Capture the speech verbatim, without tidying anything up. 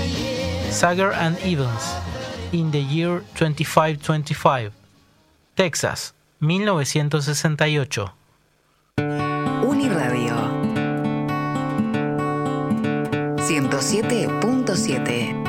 Sager and Evans, In the Year twenty-five twenty-five, Texas, mil novecientos sesenta y ocho. Uniradio ciento siete punto siete.